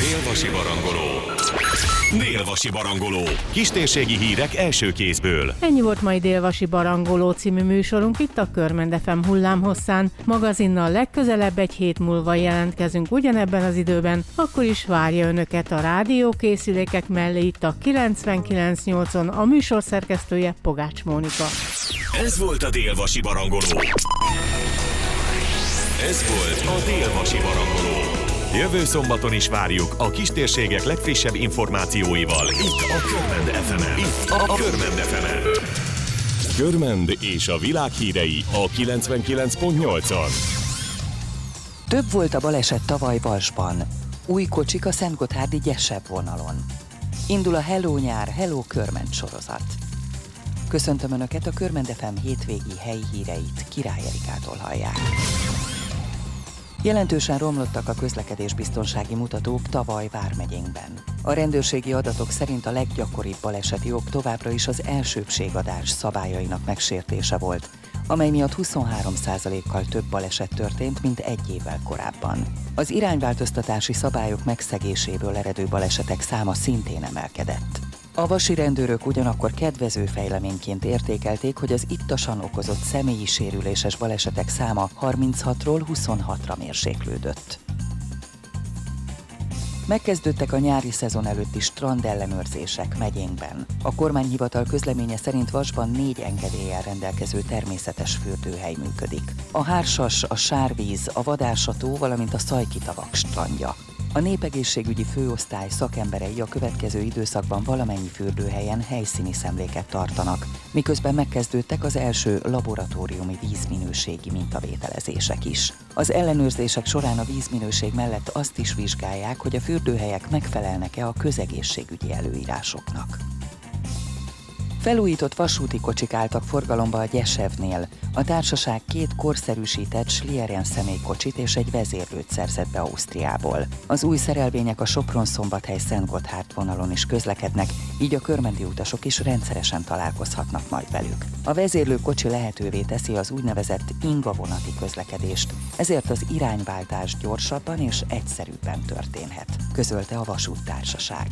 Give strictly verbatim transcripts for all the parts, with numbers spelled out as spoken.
Dél-Vasi Barangoló. Dél-Vasi Barangoló. Kistérségi hírek első kézből. Ennyi volt mai Dél-Vasi Barangoló című műsorunk itt a Körmend ef em hullámhosszán. Magazinnal legközelebb egy hét múlva jelentkezünk ugyanebben az időben, akkor is várja önöket a rádiókészülékek mellé itt a kilencvenkilenc nyolcon a műsor szerkesztője Pogács Mónika. Ez volt a Dél-Vasi Barangoló. Ez volt a Dél-Vasi Barangoló. Jövő szombaton is várjuk a kistérségek legfrissebb információival itt a Körmend ef emen. Itt a Körmend ef emen. Körmend és a világ hírei a kilencvenkilenc pont nyolcon. Több volt a baleset tavaly Vasban. Új kocsik a Szentgotthárdi Gyesebb vonalon. Indul a Hello nyár, Hello Körmend sorozat. Köszöntöm Önöket, a Körmend ef em hétvégi helyi híreit Király Erikától hallják. Jelentősen romlottak a közlekedésbiztonsági mutatók tavaly vármegyénkben. A rendőrségi adatok szerint a leggyakoribb baleseti ok továbbra is az elsőbbségadás szabályainak megsértése volt, amely miatt huszonhárom százalékkal több baleset történt, mint egy évvel korábban. Az irányváltoztatási szabályok megszegéséből eredő balesetek száma szintén emelkedett. A vasi rendőrök ugyanakkor kedvező fejleményként értékelték, hogy az ittasan okozott személyi sérüléses balesetek száma harminchatról huszonhatra mérséklődött. Megkezdődtek a nyári szezon előtti strandellenőrzések megyénkben. A kormányhivatal közleménye szerint Vasban négy engedéllyel rendelkező természetes fürdőhely működik. A Hársas, a Sárvíz, a Vadársató, valamint a Szajki-tavak strandja. A népegészségügyi főosztály szakemberei a következő időszakban valamennyi fürdőhelyen helyszíni szemléket tartanak, miközben megkezdődtek az első laboratóriumi vízminőségi mintavételezések is. Az ellenőrzések során a vízminőség mellett azt is vizsgálják, hogy a fürdőhelyek megfelelnek-e a közegészségügyi előírásoknak. Felújított vasúti kocsik álltak forgalomba a Gyesevnél. A társaság két korszerűsített Schlieren személykocsit és egy vezérlőt szerzett be Ausztriából. Az új szerelvények a Sopron-Szombathely-Szentgotthárd vonalon is közlekednek, így a körmendi utasok is rendszeresen találkozhatnak majd velük. A vezérlő kocsi lehetővé teszi az úgynevezett ingavonati közlekedést, ezért az irányváltás gyorsabban és egyszerűbben történhet, közölte a vasúttársaság.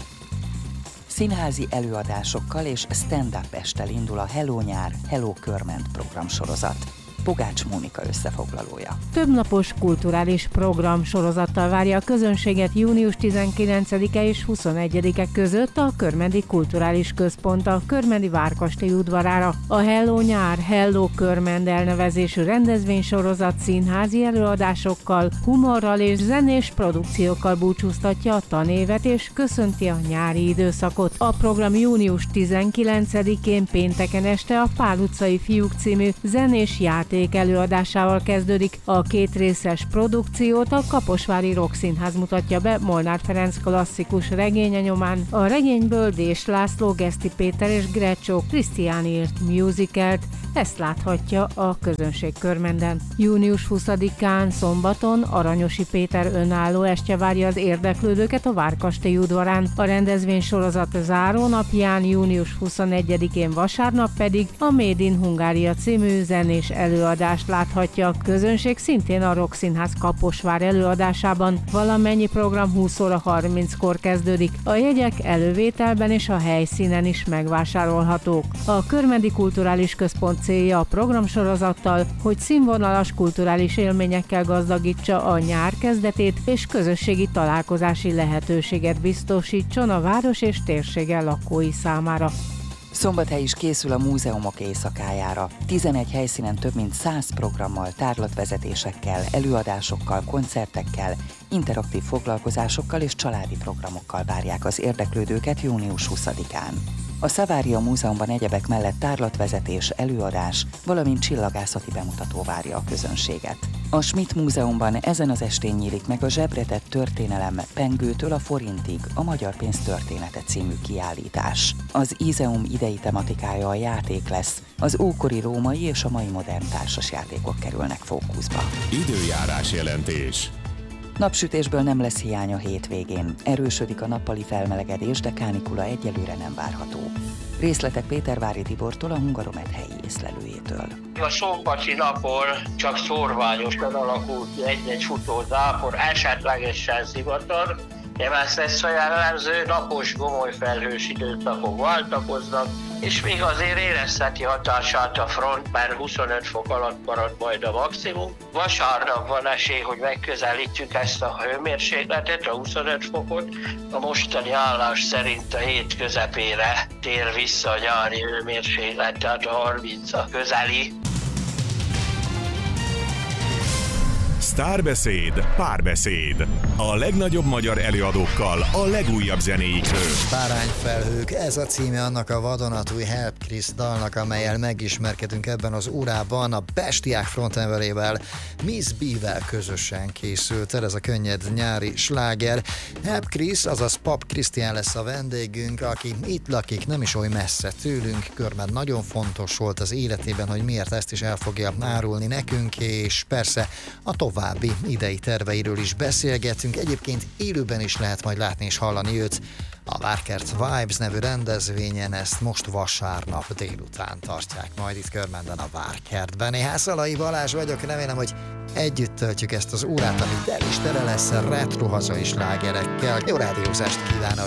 Színházi előadásokkal és stand-up esttel indul a Hello nyár, Hello Körmend programsorozat. Pogács Mónika összefoglalója. Többnapos kulturális programsorozattal várja a közönséget június tizenkilencedike és huszonegyedike között a Körmendi Kulturális Központ a Körmendi Várkastély udvarára. A Hello nyár, Hello Körmend elnevezésű rendezvénysorozat színházi előadásokkal, humorral és zenés produkciókkal búcsúztatja a tanévet és köszönti a nyári időszakot. A program június tizenkilencedikén pénteken este a Pál utcai fiúk című zenés játék előadásával kezdődik. A kétrészes produkciót a Kaposvári Rockszínház mutatja be Molnár Ferenc klasszikus regénye nyomán. A regényből Dés László, Geszti Péter és Grecsó Krisztián írt musicalt, ezt láthatja a közönség Körmenden. június huszadikán szombaton Aranyosi Péter önálló estje várja az érdeklődőket a Várkastély udvarán. A rendezvénysorozat zárónapján június huszonegyedikén vasárnap pedig a Made in Hungária című zenés előadást láthatja a közönség szintén a Rockszínház Kaposvár előadásában. Valamennyi program húsz óra harminckor kezdődik. A jegyek elővételben és a helyszínen is megvásárolhatók. A Körmendi Kulturális Központ célja a programsorozattal, hogy színvonalas kulturális élményekkel gazdagítsa a nyár kezdetét és közösségi találkozási lehetőséget biztosítson a város és térsége lakói számára. Szombathely is készül a múzeumok éjszakájára. tizenegy helyszínen több mint száz programmal, tárlatvezetésekkel, előadásokkal, koncertekkel, interaktív foglalkozásokkal és családi programokkal várják az érdeklődőket június huszadikán. A Szavária Múzeumban egyebek mellett tárlatvezetés, előadás, valamint csillagászati bemutató várja a közönséget. A Schmidt Múzeumban ezen az estén nyílik meg a zsebretett történelem pengőtől a forintig a Magyar Pénz története című kiállítás. Az Ízeum idei tematikája a játék lesz, az ókori római és a mai modern társasjátékok kerülnek fókuszba. Időjárás jelentés. Napsütésből nem lesz hiány a hétvégén. Erősödik a nappali felmelegedés, de kánikula egyelőre nem várható. Részletek Pétervári Tibortól, a Hungaromet helyi észlelőjétől. A szombati napon csak szórványosan alakult egy-egy futó zápor, esetlegesen zivatar, Ez lesz a jellemző, napos, gomoly felhős időszakok váltakoznak, és még azért érezheti hatását a front, mert huszonöt fok alatt marad majd a maximum. Vasárnap van esély, hogy megközelítjük ezt a hőmérsékletet, a huszonöt fokot. A mostani állás szerint a hét közepére tér vissza a nyári hőmérséklet, tehát a harminc a közeli. Sztárbeszéd, párbeszéd. A legnagyobb magyar előadókkal a legújabb zenéikről. Bárányfelhők, ez a címe annak a vadonatúj Help Chris dalnak, amellyel megismerkedünk ebben az órában. A Bestiák frontemberével, Miss B-vel közösen készült el ez a könnyed nyári sláger. Help Chris, azaz Pap Krisztián lesz a vendégünk, aki itt lakik, nem is oly messze tőlünk. Körben nagyon fontos volt az életében, hogy miért ezt is el fogja árulni nekünk, és persze a további idei terveiről is beszélgetünk. Egyébként élőben is lehet majd látni és hallani őt a Várkert Vibes nevű rendezvényen. Ezt most vasárnap délután tartják majd itt Körmenden a Várkertben. Én Hászalai Balázs vagyok, remélem, hogy együtt töltjük ezt az órát, ami del is tele lesz retro hazai slágerekkel. Jó rádiózást kívánok!